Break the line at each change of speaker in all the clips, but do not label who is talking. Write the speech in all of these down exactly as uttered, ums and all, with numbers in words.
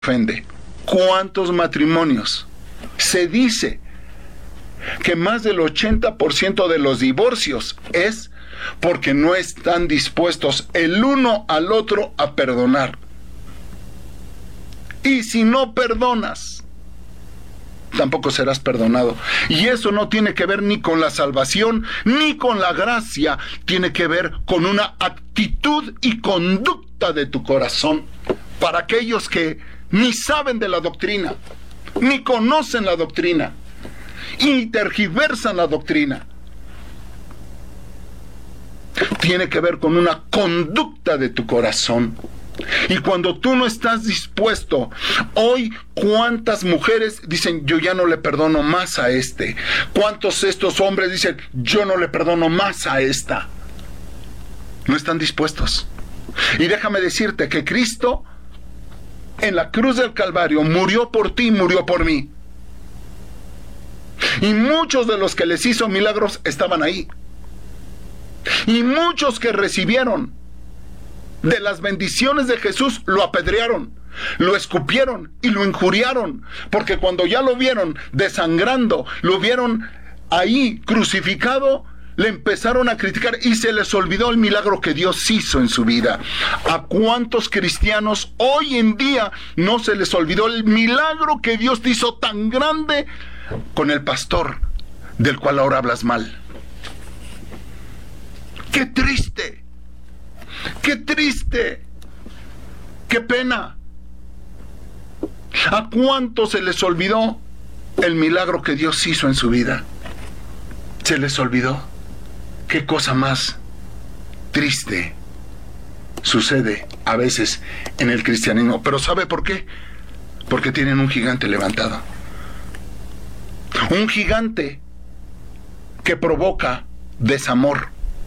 ofende. ¿Cuántos matrimonios? Se dice que más del ochenta por ciento de los divorcios es porque no están dispuestos el uno al otro a perdonar. Y si no perdonas, tampoco serás perdonado. Y eso no tiene que ver ni con la salvación, ni con la gracia. Tiene que ver con una actitud y conducta de tu corazón. Para aquellos que ni saben de la doctrina, ni conocen la doctrina, y tergiversan la doctrina. Tiene que ver con una conducta de tu corazón. Y cuando tú no estás dispuesto, hoy cuántas mujeres dicen, yo ya no le perdono más a este. Cuántos estos hombres dicen, yo no le perdono más a esta. No están dispuestos. Y déjame decirte que Cristo en la cruz del Calvario murió por ti, murió por mí. Y muchos de los que les hizo milagros estaban ahí. Y muchos que recibieron de las bendiciones de Jesús lo apedrearon, lo escupieron y lo injuriaron, porque cuando ya lo vieron desangrando, lo vieron ahí crucificado, le empezaron a criticar y se les olvidó el milagro que Dios hizo en su vida. ¿A cuántos cristianos hoy en día no se les olvidó el milagro que Dios te hizo tan grande con el pastor del cual ahora hablas mal? ¡Qué triste! ¡Qué triste! ¡Qué pena! ¿A cuántos se les olvidó el milagro que Dios hizo en su vida? ¿Se les olvidó? ¿Qué cosa más triste sucede a veces en el cristianismo? Pero ¿sabe por qué? Porque tienen un gigante levantado. Un gigante que provoca desamor.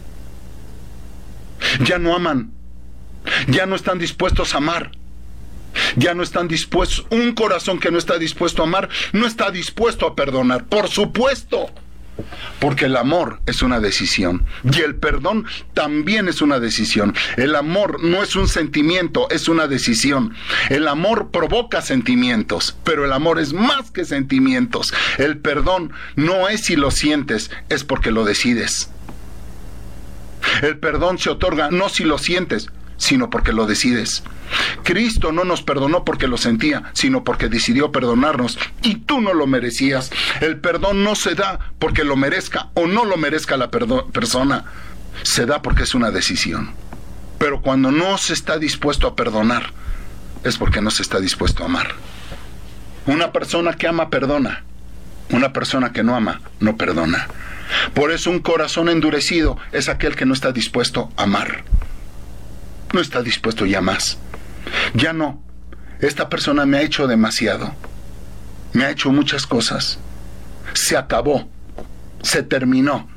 Ya no aman, ya no están dispuestos a amar, ya no están dispuestos. Un corazón que no está dispuesto a amar, no está dispuesto a perdonar, por supuesto, porque el amor es una decisión y el perdón también es una decisión. El amor no es un sentimiento, es una decisión. El amor provoca sentimientos, pero el amor es más que sentimientos. El perdón no es si lo sientes, es porque lo decides. El perdón se otorga no si lo sientes, sino porque lo decides. Cristo no nos perdonó porque lo sentía, sino porque decidió perdonarnos, y tú no lo merecías. El perdón no se da porque lo merezca o no lo merezca la persona, se da porque es una decisión. Pero cuando no se está dispuesto a perdonar, es porque no se está dispuesto a amar. Una persona que ama perdona, una persona que no ama no perdona. Por eso un corazón endurecido es aquel que no está dispuesto a amar. No está dispuesto ya más. Ya no. Esta persona me ha hecho demasiado. Me ha hecho muchas cosas. Se acabó. Se terminó.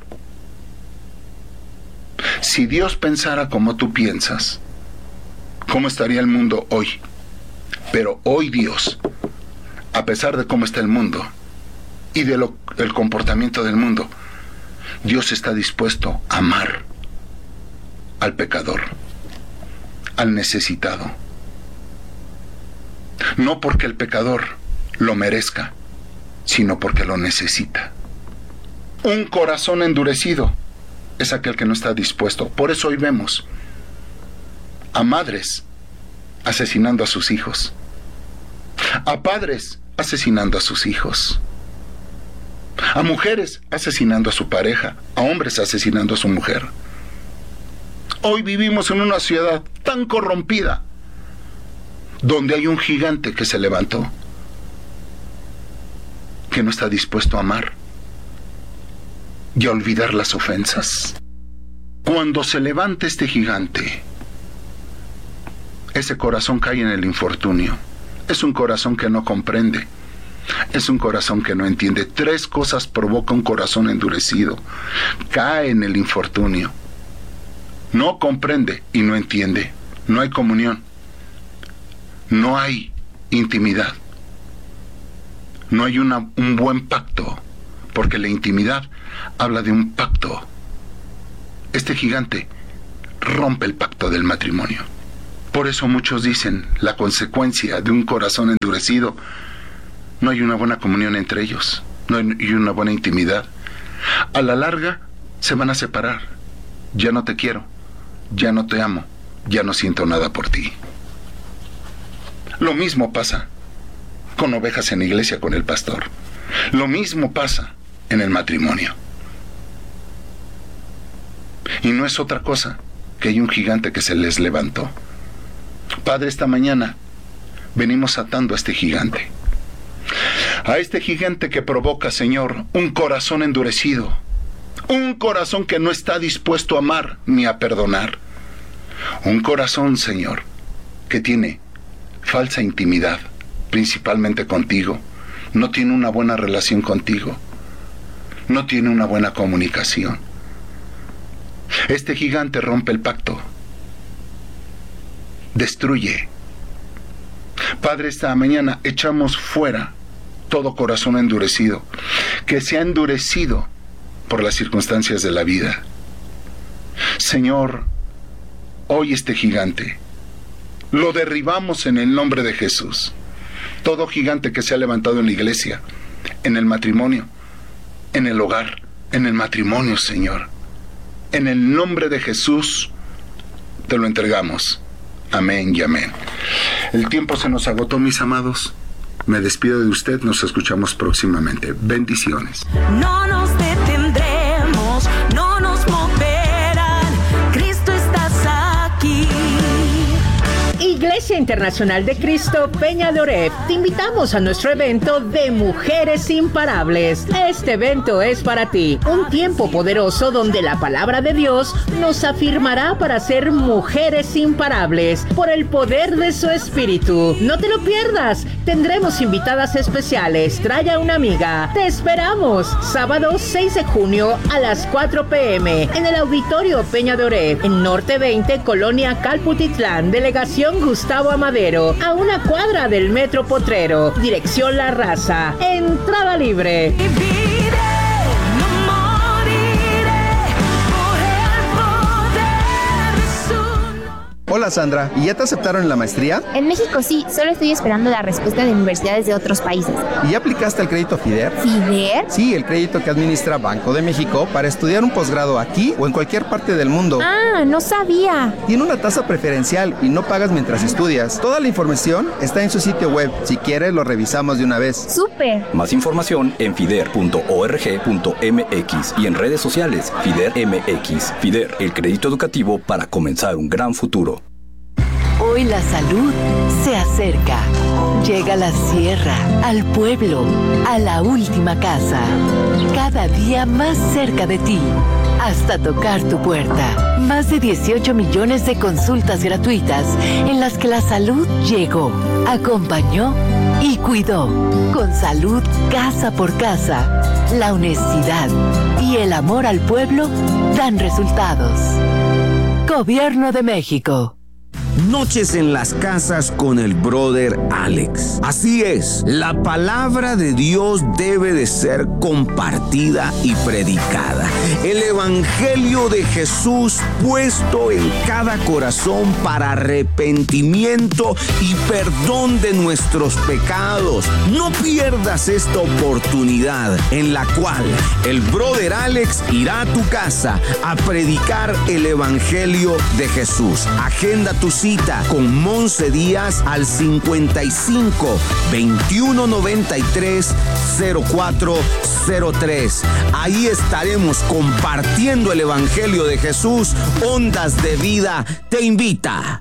Si Dios pensara como tú piensas, ¿cómo estaría el mundo hoy? Pero hoy Dios, a pesar de cómo está el mundo y de lo, del comportamiento del mundo, Dios está dispuesto a amar al pecador, al necesitado. No porque el pecador lo merezca, sino porque lo necesita. Un corazón endurecido es aquel que no está dispuesto. Por eso hoy vemos a madres asesinando a sus hijos, a padres asesinando a sus hijos, a mujeres asesinando a su pareja, a hombres asesinando a su mujer. Hoy vivimos en una ciudad tan corrompida, donde hay un gigante que se levantó, que no está dispuesto a amar y a olvidar las ofensas. Cuando se levanta este gigante, ese corazón cae en el infortunio. Es un corazón que no comprende. Es un corazón que no entiende. Tres cosas provoca un corazón endurecido. Cae en el infortunio. No comprende y no entiende. No hay comunión. No hay intimidad. No hay una, un buen pacto. Porque la intimidad habla de un pacto. Este gigante rompe el pacto del matrimonio. Por eso muchos dicen, la consecuencia de un corazón endurecido, no hay una buena comunión entre ellos, no hay una buena intimidad. A la larga se van a separar. Ya no te quiero, ya no te amo, ya no siento nada por ti. Lo mismo pasa con ovejas en la iglesia con el pastor. Lo mismo pasa en el matrimonio. Y no es otra cosa que hay un gigante que se les levantó. Padre, esta mañana venimos atando a este gigante. A este gigante que provoca, Señor, un corazón endurecido. Un corazón que no está dispuesto a amar ni a perdonar. Un corazón, Señor, que tiene falsa intimidad, principalmente contigo. No tiene una buena relación contigo. No tiene una buena comunicación. Este gigante rompe el pacto. Destruye. Padre, esta mañana echamos fuera todo corazón endurecido, que se ha endurecido por las circunstancias de la vida. Señor, hoy este gigante lo derribamos en el nombre de Jesús. Todo gigante que se ha levantado en la iglesia, en el matrimonio, en el hogar, en el matrimonio, Señor. En el nombre de Jesús te lo entregamos. Amén y amén. El tiempo se nos agotó, mis amados. Me despido de usted, nos escuchamos próximamente. Bendiciones.
No nos detendremos, no nos moverán. Cristo estás aquí.
Iglesia Internacional de Cristo Peña de Oreb, te invitamos a nuestro evento de Mujeres Imparables. Este evento es para ti, un tiempo poderoso donde la palabra de Dios nos afirmará para ser mujeres imparables por el poder de su Espíritu. No te lo pierdas, tendremos invitadas especiales, trae a una amiga. Te esperamos, sábado seis de junio a las cuatro p m en el Auditorio Peña de Oreb, en Norte veinte, Colonia Calputitlán, Delegación Gustavo Amadero, a una cuadra del Metro Potrero, dirección La Raza, entrada libre.
Viviré, no moriré por el poder de su nombre.
Hola Sandra, ¿y ya te aceptaron en la maestría?
En México sí, solo estoy esperando la respuesta de universidades de otros países.
¿Y ya aplicaste el crédito FIDER?
¿FIDER?
Sí, el crédito que administra Banco de México para estudiar un posgrado aquí o en cualquier parte del mundo.
Ah, no sabía.
Tiene una tasa preferencial y no pagas mientras estudias. Toda la información está en su sitio web. Si quieres, lo revisamos de una vez.
¡Súper!
Más información en fider punto org punto m x y en redes sociales FIDER M X. FIDER, el crédito educativo para comenzar un gran futuro.
Hoy la salud se acerca. Llega a la sierra, al pueblo, a la última casa. Cada día más cerca de ti, hasta tocar tu puerta. Más de dieciocho millones de consultas gratuitas en las que la salud llegó, acompañó y cuidó. Con salud casa por casa, la honestidad y el amor al pueblo dan resultados. Gobierno de México.
Noches en las casas con el brother Alex. Así es, la palabra de Dios debe de ser compartida y predicada. El evangelio de Jesús puesto en cada corazón para arrepentimiento y perdón de nuestros pecados. No pierdas esta oportunidad en la cual el brother Alex irá a tu casa a predicar el evangelio de Jesús. Agenda tu cita con Monse Díaz al cincuenta y cinco, veintiuno noventa y tres, cero cuatro cero tres. Ahí estaremos compartiendo el evangelio de Jesús. Ondas de Vida te invita.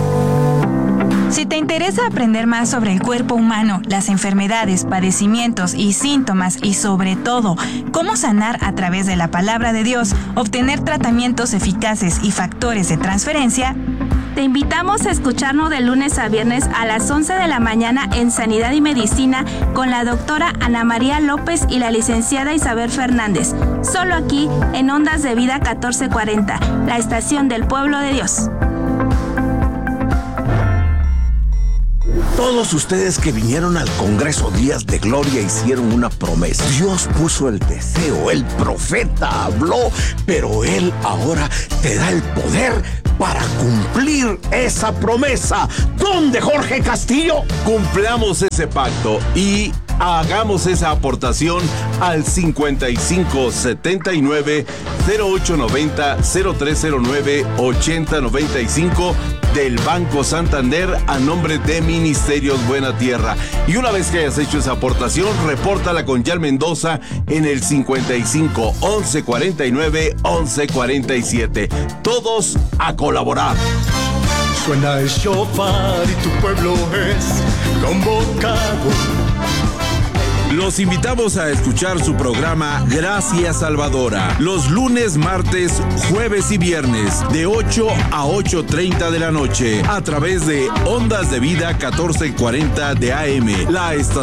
Si te interesa aprender más sobre el cuerpo humano, las enfermedades, padecimientos y síntomas y sobre todo cómo sanar a través de la palabra de Dios, obtener tratamientos eficaces y factores de transferencia,
te invitamos a escucharnos de lunes a viernes a las once de la mañana en Sanidad y Medicina con la doctora Ana María López y la licenciada Isabel Fernández. Solo aquí en Ondas de Vida catorce cuarenta, la estación del pueblo de Dios.
Todos ustedes que vinieron al Congreso Días de Gloria hicieron una promesa. Dios puso el deseo, el profeta habló, pero Él ahora te da el poder para cumplir esa promesa. ¿Dónde, Jorge Castillo?
Cumplamos ese pacto y hagamos esa aportación al cincuenta y cinco setenta y nueve cero ocho noventa cero tres cero nueve ochenta noventa y cinco del Banco Santander a nombre de Ministerios Buena Tierra. Y una vez que hayas hecho esa aportación, repórtala con Yal Mendoza en el cincuenta y cinco once cuarenta y nueve once cuarenta y siete. Todos a colaborar.
Suena el shofar y tu pueblo es convocado.
Los invitamos a escuchar su programa Gracia Salvadora los lunes, martes, jueves y viernes de ocho a ocho treinta de la noche a través de Ondas de Vida catorce cuarenta de A M, la estación